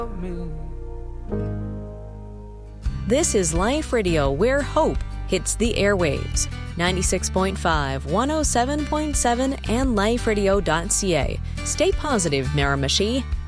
This is Life Radio, where hope hits the airwaves. 96.5, 107.7, and liferadio.ca. Stay positive, Miramichi.